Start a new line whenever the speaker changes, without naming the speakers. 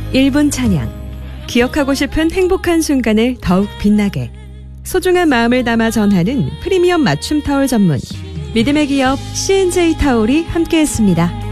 1분 찬양. 기억하고 싶은 행복한 순간을 더욱 빛나게. 소중한 마음을 담아 전하는 프리미엄 맞춤 타올 전문 믿음의 기업 C&J 타올이 함께했습니다.